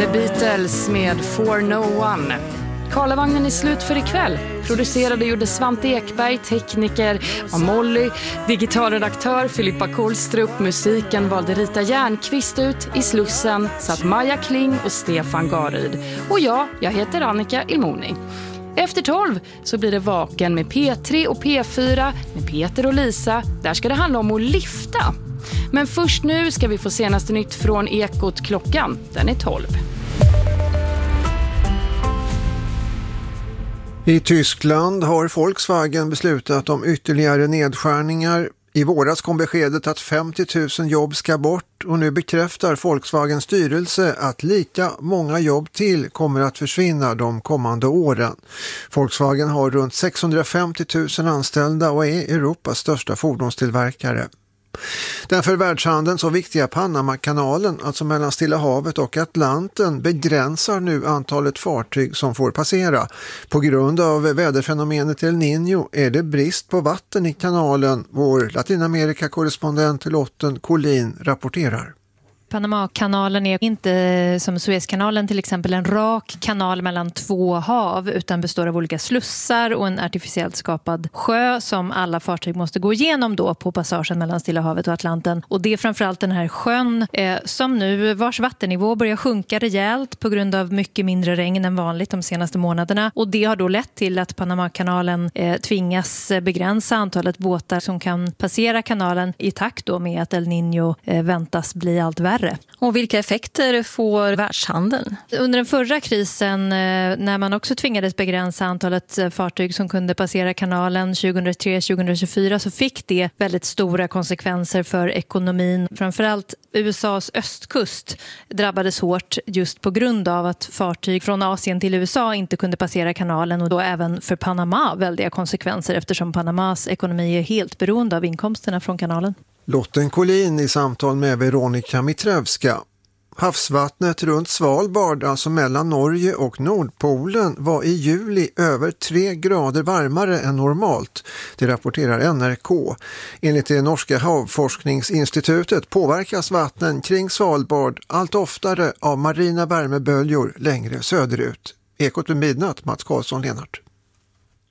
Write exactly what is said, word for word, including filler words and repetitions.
The Beatles med For No One. Karlavagnen är slut för ikväll. Producerade gjorde Svante Ekberg, tekniker var Molly, digitalredaktör Filippa Kolstrup, musiken valde Rita Järnqvist ut, i Slussen satt Maja Kling och Stefan Garyd. Och jag, jag heter Annika Ilmoni. Efter tolv så blir det Vaken med P tre och P fyra med Peter och Lisa. Där ska det handla om att lyfta. Men först nu ska vi få senaste nytt från Ekot. Klockan, den är tolv. I Tyskland har Volkswagen beslutat om ytterligare nedskärningar. I våras kom beskedet att femtio tusen jobb ska bort och nu bekräftar Volkswagens styrelse att lika många jobb till kommer att försvinna de kommande åren. Volkswagen har runt sexhundrafemtio tusen anställda och är Europas största fordonstillverkare. Den för världshandeln så viktiga Panamakanalen, alltså mellan Stilla havet och Atlanten, begränsar nu antalet fartyg som får passera. På grund av väderfenomenet El Niño är det brist på vatten i kanalen. Vår Latinamerika-korrespondent Lotten Collin rapporterar. Panamakanalen är inte som Suezkanalen till exempel en rak kanal mellan två hav utan består av olika slussar och en artificiellt skapad sjö som alla fartyg måste gå igenom då på passagen mellan Stilla havet och Atlanten. Och det är framförallt den här sjön eh, som nu vars vattennivå börjar sjunka rejält på grund av mycket mindre regn än vanligt de senaste månaderna. Och det har då lett till att Panamakanalen eh, tvingas begränsa antalet båtar som kan passera kanalen i takt då med att El Niño eh, väntas bli allt värre. Och vilka effekter får världshandeln? Under den förra krisen när man också tvingades begränsa antalet fartyg som kunde passera kanalen tjugohundratre till tjugohundratjugofyra så fick det väldigt stora konsekvenser för ekonomin. Framförallt U S A:s östkust drabbades hårt just på grund av att fartyg från Asien till U S A inte kunde passera kanalen och då även för Panama väldiga konsekvenser eftersom Panamas ekonomi är helt beroende av inkomsterna från kanalen. Lotten Collin i samtal med Veronika Mitrevska. Havsvattnet runt Svalbard, alltså mellan Norge och Nordpolen, var i juli över tre grader varmare än normalt. Det rapporterar N R K. Enligt det norska havforskningsinstitutet påverkas vattnen kring Svalbard allt oftare av marina värmeböljor längre söderut. Ekot vid midnatt, Mats Karlsson, Lennart.